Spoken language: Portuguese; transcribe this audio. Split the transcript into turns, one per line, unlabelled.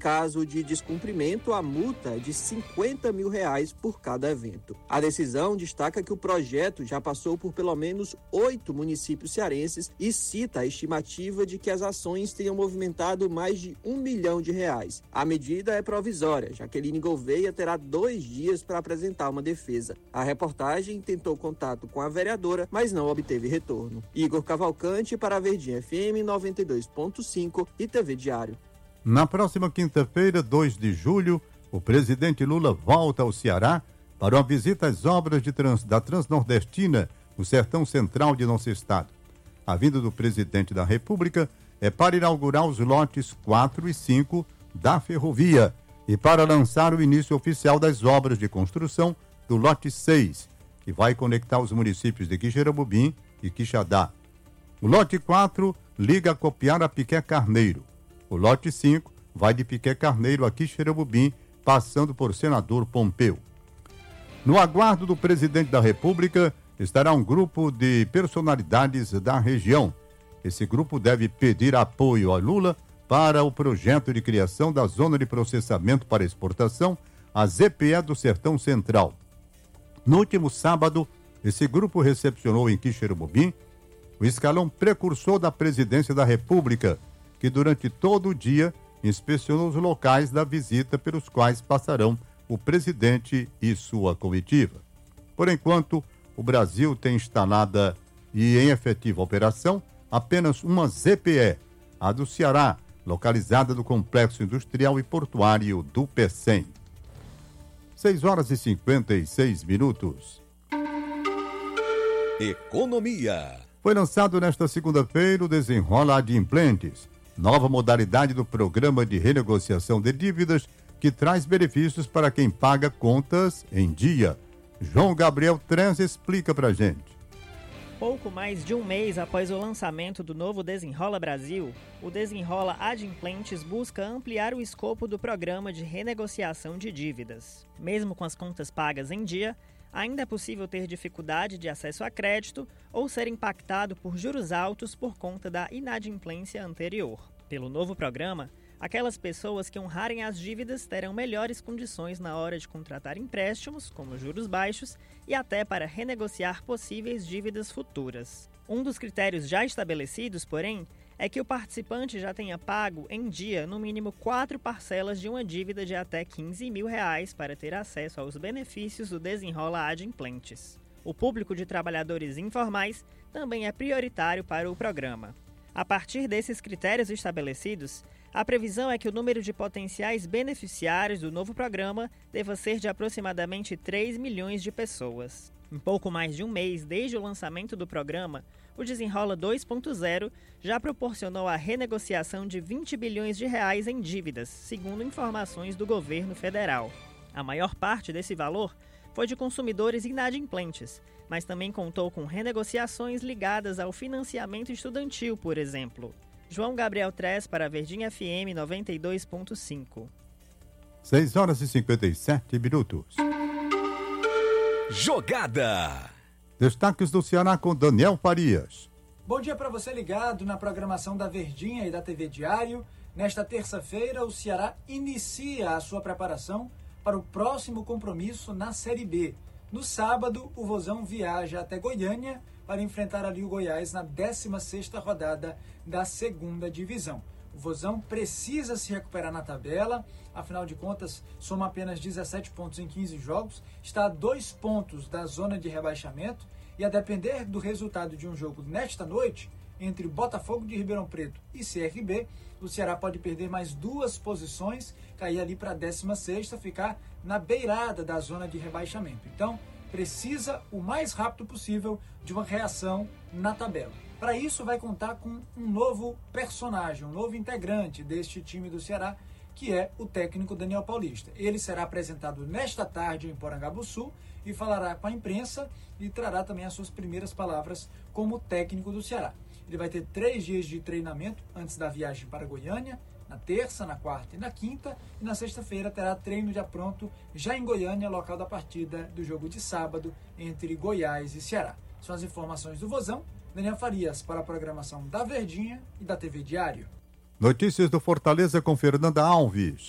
caso de descumprimento, a multa é de R$50 mil por cada evento. A decisão destaca que o projeto já passou por pelo menos 8 municípios cearenses e cita a estimativa de que as ações tenham movimentado mais de R$1 milhão. A medida é provisória. Jaqueline Gouveia terá 2 dias para apresentar uma defesa. A reportagem tentou contato com a vereadora, mas não obteve retorno. Igor Cavalcante para a Verdinha FM 92.5 e TV Diário.
Na próxima quinta-feira, 2 de julho, o presidente Lula volta ao Ceará para uma visita às obras da Transnordestina, no sertão central de nosso estado. A vinda do presidente da República é para inaugurar os lotes 4 e 5 da ferrovia e para lançar o início oficial das obras de construção do lote 6, que vai conectar os municípios de Quixeramobim e Quixadá. O lote 4 liga Copiara a Piqué Carneiro. O lote 5 vai de Piqué Carneiro a Quixeramobim, passando por Senador Pompeu. No aguardo do presidente da República estará um grupo de personalidades da região. Esse grupo deve pedir apoio a Lula para o projeto de criação da Zona de Processamento para Exportação, a ZPE do Sertão Central. No último sábado, esse grupo recepcionou em Quixeramobim o escalão precursor da Presidência da República, que durante todo o dia inspecionou os locais da visita pelos quais passarão o presidente e sua comitiva. Por enquanto, o Brasil tem instalada e em efetiva operação apenas uma ZPE, a do Ceará, localizada no Complexo Industrial e Portuário do Pecém. 6h56.
Economia.
Foi lançado nesta segunda-feira o Desenrola Adimplentes, nova modalidade do programa de renegociação de dívidas que traz benefícios para quem paga contas em dia. João Gabriel Trens explica pra gente.
Pouco mais de um mês após o lançamento do novo Desenrola Brasil, o Desenrola Adimplentes busca ampliar o escopo do programa de renegociação de dívidas. Mesmo com as contas pagas em dia, ainda é possível ter dificuldade de acesso a crédito ou ser impactado por juros altos por conta da inadimplência anterior. Pelo novo programa, aquelas pessoas que honrarem as dívidas terão melhores condições na hora de contratar empréstimos, como juros baixos, e até para renegociar possíveis dívidas futuras. Um dos critérios já estabelecidos, porém, é que o participante já tenha pago em dia no mínimo 4 parcelas de uma dívida de até R$15 mil para ter acesso aos benefícios do Desenrola Adimplentes. O público de trabalhadores informais também é prioritário para o programa. A partir desses critérios estabelecidos, a previsão é que o número de potenciais beneficiários do novo programa deva ser de aproximadamente 3 milhões de pessoas. Em pouco mais de um mês desde o lançamento do programa, o Desenrola 2.0 já proporcionou a renegociação de R$20 bilhões em dívidas, segundo informações do governo federal. A maior parte desse valor foi de consumidores inadimplentes, mas também contou com renegociações ligadas ao financiamento estudantil, por exemplo. João Gabriel Trés para a Verdinha FM 92.5.
6h57.
Jogada.
Destaques do Ceará com Daniel Farias.
Bom dia para você ligado na programação da Verdinha e da TV Diário. Nesta terça-feira, o Ceará inicia a sua preparação para o próximo compromisso na Série B. No sábado, o Vozão viaja até Goiânia para enfrentar ali o Goiás na 16ª rodada da 2ª Divisão. O Vozão precisa se recuperar na tabela, afinal de contas, soma apenas 17 pontos em 15 jogos, está a 2 pontos da zona de rebaixamento e a depender do resultado de um jogo nesta noite, entre Botafogo de Ribeirão Preto e CRB, o Ceará pode perder mais 2 posições, cair ali para a 16ª, ficar na beirada da zona de rebaixamento. Então, precisa o mais rápido possível de uma reação na tabela. Para isso, vai contar com um novo personagem, um novo integrante deste time do Ceará, que é o técnico Daniel Paulista. Ele será apresentado nesta tarde em Porangabuçu e falará com a imprensa e trará também as suas primeiras palavras como técnico do Ceará. Ele vai ter 3 dias de treinamento antes da viagem para Goiânia, na terça, na quarta e na quinta, e na sexta-feira terá treino já pronto, já em Goiânia, local da partida do jogo de sábado entre Goiás e Ceará. São as informações do Vozão. Daniel Farias para a programação da Verdinha e da TV Diário.
Notícias do Fortaleza com Fernanda Alves.